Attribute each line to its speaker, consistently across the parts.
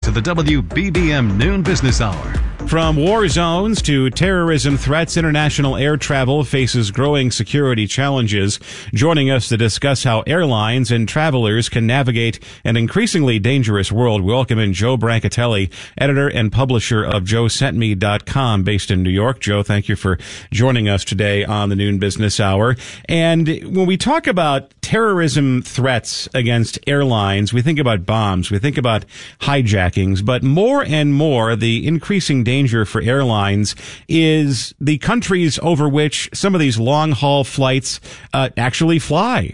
Speaker 1: to the WBBM Noon Business Hour.
Speaker 2: From war zones to terrorism threats, international air travel faces growing security challenges. Joining us to discuss how airlines and travelers can navigate an increasingly dangerous world, we welcome in Joe Brancatelli, editor and publisher of JoeSentMe.com, based in New York. Joe, thank you for joining us today on the Noon Business Hour. And when we talk about terrorism threats against airlines, we think about bombs, we think about hijackings, but more and more the increasing danger for airlines is the countries over which some of these long-haul flights actually fly.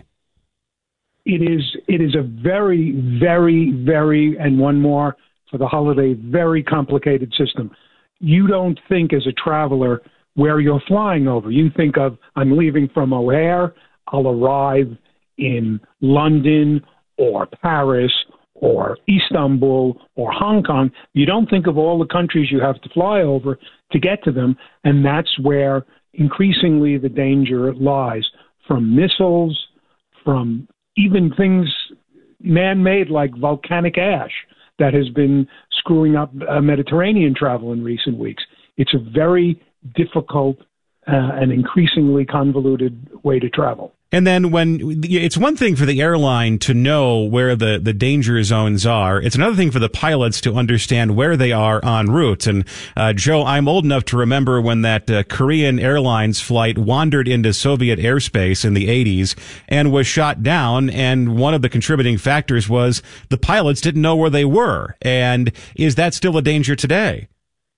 Speaker 3: It is a very, very, very, and one more for the holiday, very complicated system. You don't think as a traveler where you're flying over. You think of, I'm leaving from O'Hare, I'll arrive in London or Paris or Istanbul or Hong Kong. You don't think of all the countries you have to fly over to get to them, and that's where increasingly the danger lies, from missiles, from even things man-made like volcanic ash that has been screwing up Mediterranean travel in recent weeks. It's a very difficult and increasingly convoluted way to travel.
Speaker 2: And then when it's one thing for the airline to know where the danger zones are, it's another thing for the pilots to understand where they are en route. And Joe, I'm old enough to remember when that Korean Airlines flight wandered into Soviet airspace in the 80s and was shot down. And one of the contributing factors was the pilots didn't know where they were. And is that still a danger today?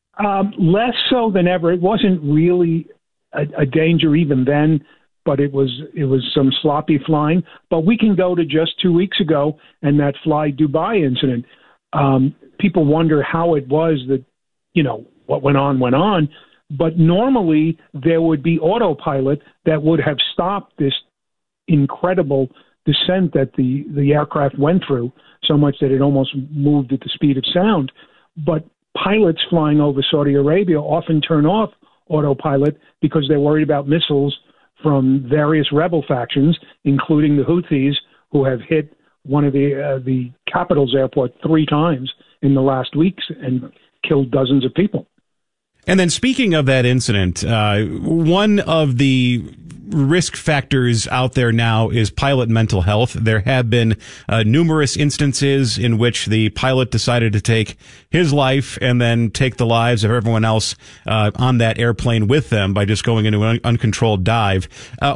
Speaker 3: Less so than ever. It wasn't really a danger even then, but it was some sloppy flying. But we can go to just 2 weeks ago and that Fly Dubai incident. People wonder how it was that, what went on. But normally there would be autopilot that would have stopped this incredible descent that the aircraft went through, so much that it almost moved at the speed of sound. But pilots flying over Saudi Arabia often turn off autopilot because they're worried about missiles from various rebel factions, including the Houthis, who have hit one of the capital's airport 3 times in the last weeks and killed dozens of people.
Speaker 2: And then speaking of that incident, one of the risk factors out there now is pilot mental health. There have been numerous instances in which the pilot decided to take his life and then take the lives of everyone else on that airplane with them by just going into an uncontrolled dive.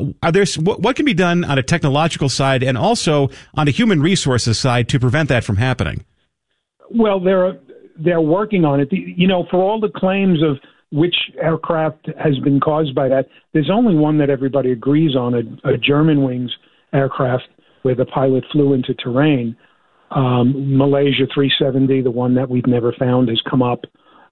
Speaker 2: What can be done on a technological side and also on a human resources side to prevent that from happening? Well,
Speaker 3: they're working on it. For all the claims of which aircraft has been caused by that, there's only one that everybody agrees on, a Germanwings aircraft where the pilot flew into terrain. Malaysia 370, the one that we've never found, has come up.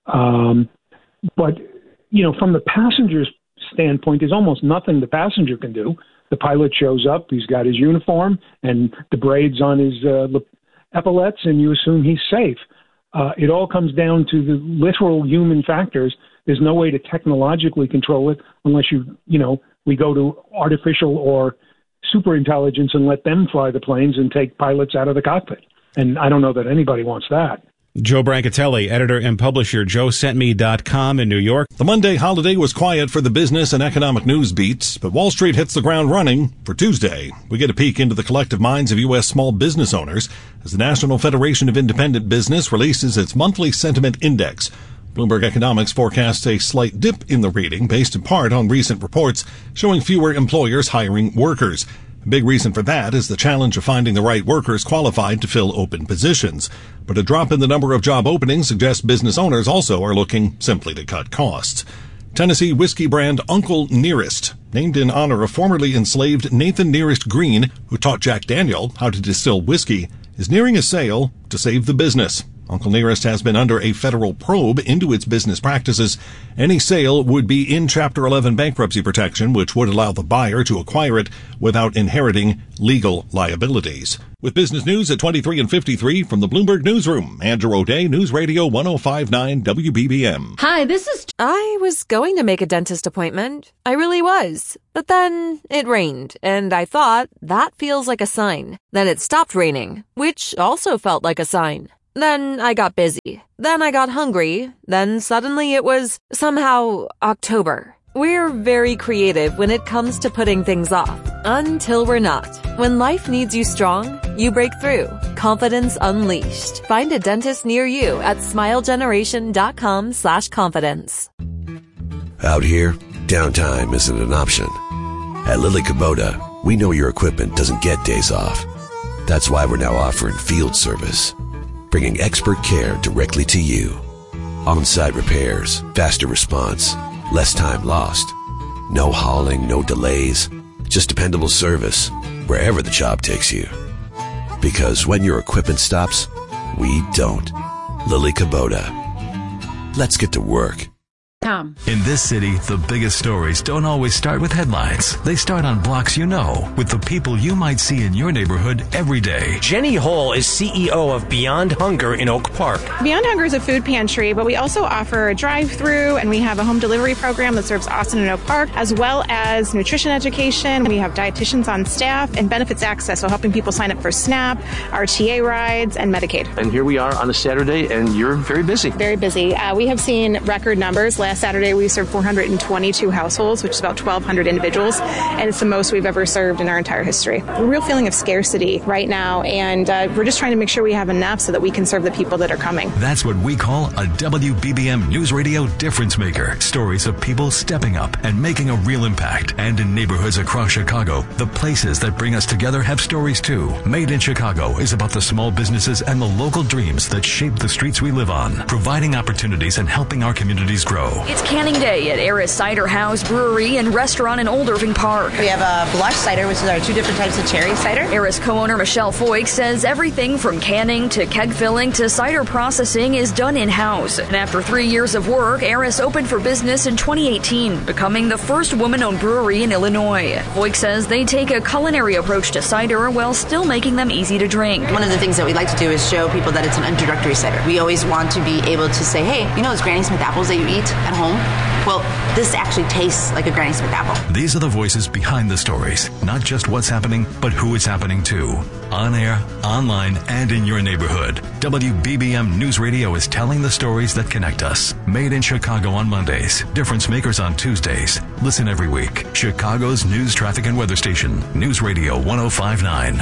Speaker 3: But from the passenger's standpoint, there's almost nothing the passenger can do. The pilot shows up, he's got his uniform and the braids on his epaulets, and you assume he's safe. It all comes down to the literal human factors. There's no way to technologically control it unless we go to artificial or super intelligence and let them fly the planes and take pilots out of the cockpit. And I don't know that anybody wants that.
Speaker 2: Joe Brancatelli, editor and publisher, JoeSentMe.com in New York.
Speaker 4: The Monday holiday was quiet for the business and economic news beats, but Wall Street hits the ground running. For Tuesday, we get a peek into the collective minds of U.S. small business owners as the National Federation of Independent Business releases its monthly sentiment index. Bloomberg Economics forecasts a slight dip in the reading based in part on recent reports showing fewer employers hiring workers. A big reason for that is the challenge of finding the right workers qualified to fill open positions. But a drop in the number of job openings suggests business owners also are looking simply to cut costs. Tennessee whiskey brand Uncle Nearest, named in honor of formerly enslaved Nathan Nearest Green, who taught Jack Daniel how to distill whiskey, is nearing a sale to save the business. Uncle Nearest has been under a federal probe into its business practices. Any sale would be in Chapter 11 bankruptcy protection, which would allow the buyer to acquire it without inheriting legal liabilities. With business news at 23 and 53 from the Bloomberg Newsroom, Andrew O'Day, News Radio 105.9 WBBM.
Speaker 5: Hi, I was going to make a dentist appointment. I really was. But then it rained, and I thought, that feels like a sign. Then it stopped raining, which also felt like a sign. Then I got busy. Then I got hungry. Then suddenly it was somehow October. We're very creative when it comes to putting things off. Until we're not. When life needs you strong, you break through. Confidence unleashed. Find a dentist near you at smilegeneration.com/confidence.
Speaker 6: Out here, downtime isn't an option. At Lily Kubota, we know your equipment doesn't get days off. That's why we're now offering field service, bringing expert care directly to you. On-site repairs, faster response, less time lost. No hauling, no delays, just dependable service wherever the job takes you. Because when your equipment stops, we don't. Lily Kubota. Let's get to work.
Speaker 7: Tom.
Speaker 1: In this city, the biggest stories don't always start with headlines. They start on blocks you know, with the people you might see in your neighborhood every day.
Speaker 8: Jenny Hull is CEO of Beyond Hunger in Oak Park.
Speaker 7: Beyond Hunger is a food pantry, but we also offer a drive-through, and we have a home delivery program that serves Austin and Oak Park, as well as nutrition education. We have dietitians on staff and benefits access, so helping people sign up for SNAP, RTA rides, and Medicaid.
Speaker 9: And here we are on a Saturday, and you're very busy.
Speaker 7: Very busy. We have seen record numbers. Last Saturday, we served 422 households, which is about 1,200 individuals, and it's the most we've ever served in our entire history. A real feeling of scarcity right now, and we're just trying to make sure we have enough so that we can serve the people that are coming.
Speaker 1: That's what we call a WBBM News Radio difference maker. Stories of people stepping up and making a real impact. And in neighborhoods across Chicago, the places that bring us together have stories too. Made in Chicago is about the small businesses and the local dreams that shape the streets we live on, providing opportunities and helping our communities grow.
Speaker 10: It's Canning Day at Eris Cider House Brewery and Restaurant in Old Irving Park.
Speaker 11: We have a blush cider, which is our two different types of cherry cider.
Speaker 10: Eris co-owner Michelle Foyk says everything from canning to keg filling to cider processing is done in-house. And after 3 years of work, Eris opened for business in 2018, becoming the first woman-owned brewery in Illinois. Foyk says they take a culinary approach to cider while still making them easy to drink.
Speaker 11: One of the things that we like to do is show people that it's an introductory cider. We always want to be able to say, hey, you know those Granny Smith apples that you eat at home? Well, this actually tastes like a Granny Smith apple.
Speaker 1: These are the voices behind the stories, not just what's happening, but who it's happening to. On air, online, and in your neighborhood. WBBM News Radio is telling the stories that connect us. Made in Chicago on Mondays, difference makers on Tuesdays. Listen every week. Chicago's news, traffic, and weather station. News Radio 105.9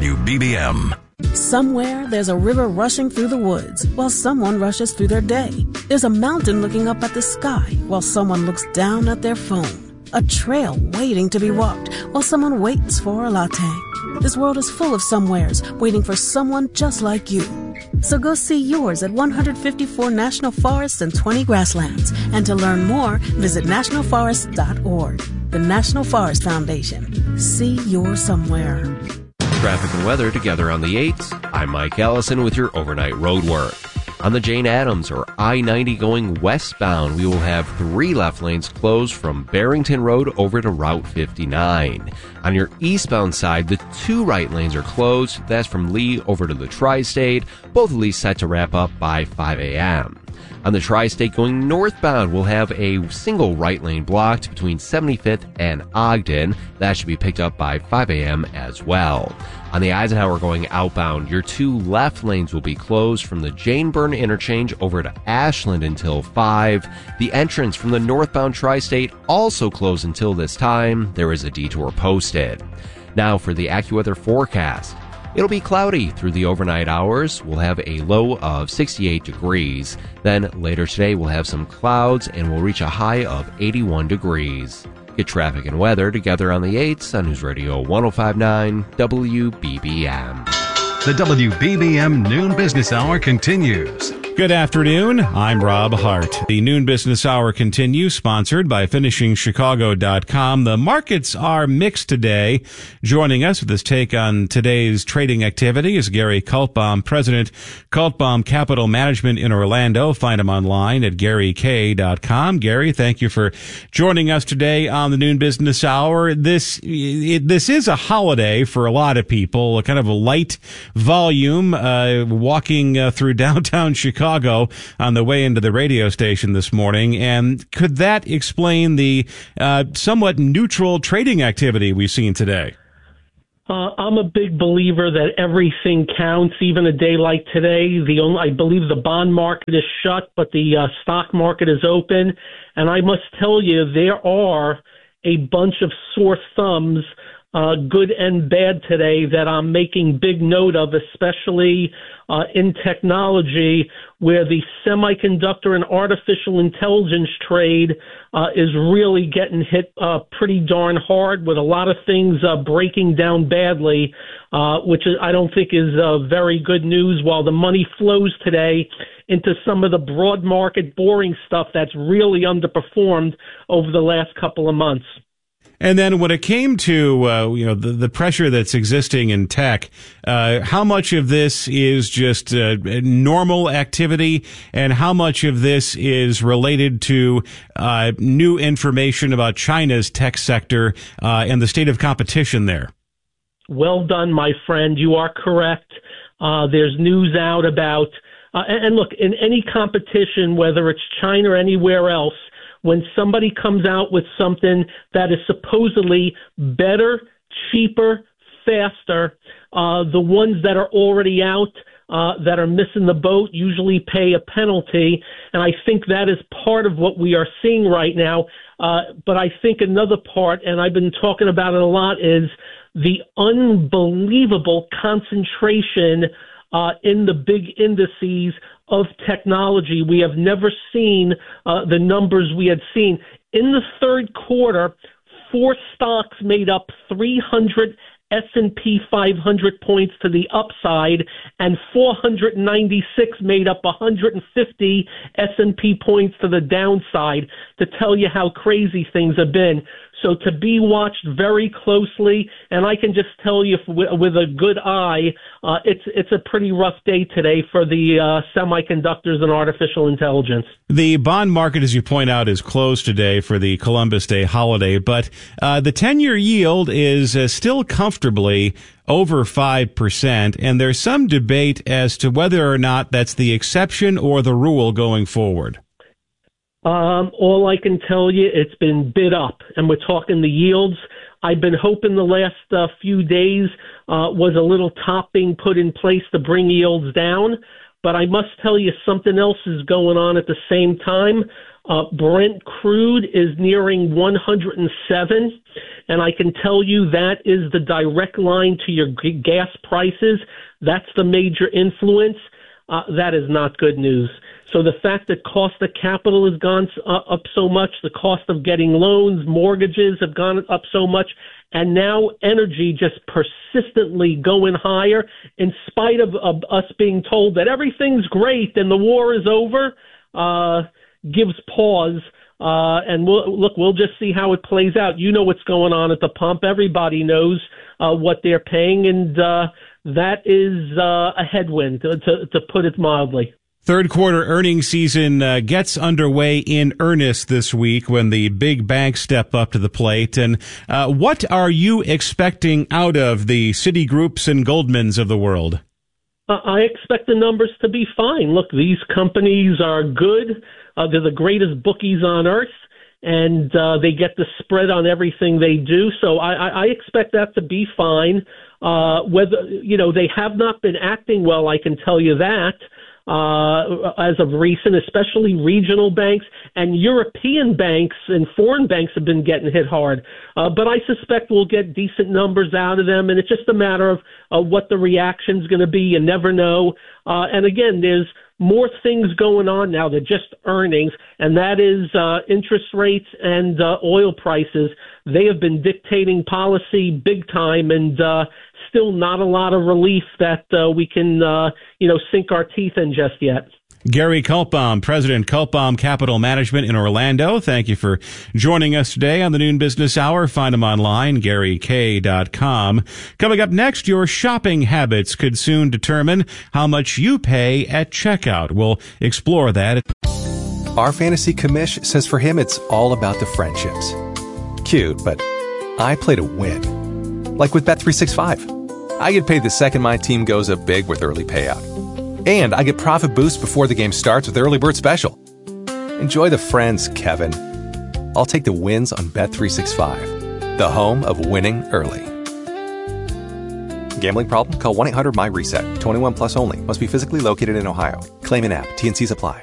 Speaker 1: WBBM.
Speaker 12: Somewhere, there's a river rushing through the woods while someone rushes through their day. There's a mountain looking up at the sky while someone looks down at their phone. A trail waiting to be walked while someone waits for a latte. This world is full of somewheres waiting for someone just like you. So go see yours at 154 national forests and 20 grasslands. And to learn more, visit nationalforest.org. The National Forest Foundation. See your somewhere.
Speaker 13: Traffic and weather together on the 8th. I'm Mike Allison with your overnight road work. On the Jane Addams or I-90 going westbound, we will have 3 left lanes closed from Barrington Road over to Route 59. On your eastbound side, the 2 right lanes are closed. That's from Lee over to the Tri-State. Both of these set to wrap up by 5 a.m. On the Tri-State going northbound, we'll have a single right lane blocked between 75th and Ogden. That should be picked up by 5 a.m. as well. On the Eisenhower going outbound, your 2 left lanes will be closed from the Jane Byrne interchange over to Ashland until 5. The entrance from the northbound Tri-State also closed until this time. There is a detour posted. Now for the AccuWeather forecast. It'll be cloudy through the overnight hours. We'll have a low of 68 degrees. Then later today, we'll have some clouds and we'll reach a high of 81 degrees. Get traffic and weather together on the 8s on News Radio 105.9 WBBM.
Speaker 1: The WBBM Noon Business Hour continues.
Speaker 2: Good afternoon. I'm Rob Hart. The Noon Business Hour continues, sponsored by FinishingChicago.com. The markets are mixed today. Joining us with his take on today's trading activity is Gary Kaltbaum, President, Kaltbaum Capital Management in Orlando. Find him online at GaryK.com. Gary, thank you for joining us today on the Noon Business Hour. This is a holiday for a lot of people, a kind of a light volume, walking through downtown Chicago on the way into the radio station this morning. And could that explain the somewhat neutral trading activity we've seen today?
Speaker 14: I'm a big believer that everything counts, even a day like today. I believe the bond market is shut, but the stock market is open. And I must tell you, there are a bunch of sore thumbs, good and bad today, that I'm making big note of, especially in technology, where the semiconductor and artificial intelligence trade is really getting hit pretty darn hard, with a lot of things breaking down badly, which I don't think is very good news, while the money flows today into some of the broad market boring stuff that's really underperformed over the last couple of months.
Speaker 2: And then when it came to the pressure that's existing in tech, how much of this is just normal activity, and how much of this is related to new information about China's tech sector and the state of competition there?
Speaker 14: Well done, my friend. You are correct. There's news out about and look, in any competition, whether it's China or anywhere else, when somebody comes out with something that is supposedly better, cheaper, faster, the ones that are already out, that are missing the boat, usually pay a penalty. And I think that is part of what we are seeing right now. But I think another part, and I've been talking about it a lot, is the unbelievable concentration in the big indices of technology. We have never seen the numbers we had seen. In the third quarter, 4 stocks made up 300 S&P 500 points to the upside, and 496 made up 150 S&P points to the downside, to tell you how crazy things have been. So to be watched very closely, and I can just tell you with a good eye, it's a pretty rough day today for the semiconductors and artificial intelligence.
Speaker 2: The bond market, as you point out, is closed today for the Columbus Day holiday, but the 10-year yield is still comfortably over 5%, and there's some debate as to whether or not that's the exception or the rule going forward.
Speaker 14: All I can tell you, it's been bid up, and we're talking the yields. I've been hoping the last few days was a little top being put in place to bring yields down, but I must tell you something else is going on at the same time. Brent crude is nearing 107, and I can tell you that is the direct line to your gas prices. That's the major influence. That is not good news. So the fact that cost of capital has gone up so much, the cost of getting loans, mortgages have gone up so much, and now energy just persistently going higher in spite of us being told that everything's great and the war is over, gives pause. And we'll just see how it plays out. You know what's going on at the pump. Everybody knows what they're paying, and that is a headwind, to put it mildly.
Speaker 2: Third quarter earnings season gets underway in earnest this week when the big banks step up to the plate. And what are you expecting out of the Citigroups and Goldmans of the world?
Speaker 14: I expect the numbers to be fine. Look, these companies are good. They're the greatest bookies on earth, and they get the spread on everything they do. So I expect that to be fine. Whether, they have not been acting well, I can tell you that. As of recent, especially regional banks and European banks and foreign banks have been getting hit hard. But I suspect we'll get decent numbers out of them, and it's just a matter of what the reaction's going to be. You never know. And again, there's more things going on now than just earnings, and that is interest rates and oil prices. They have been dictating policy big time, and still not a lot of relief that we can, sink our teeth in just yet.
Speaker 2: Gary Kaltbaum, President, Kaltbaum Capital Management in Orlando. Thank you for joining us today on the Noon Business Hour. Find him online, GaryK.com. Coming up next, your shopping habits could soon determine how much you pay at checkout. We'll explore that.
Speaker 15: Our fantasy commish says for him it's all about the friendships. Cute, but I play to win. Like with Bet365. I get paid the second my team goes up big with early payout. And I get profit boost before the game starts with Early Bird Special. Enjoy the friends, Kevin. I'll take the wins on Bet365, the home of winning early. Gambling problem? Call 1-800-MY-RESET. 21 plus only. Must be physically located in Ohio. Claim in app. T&Cs apply.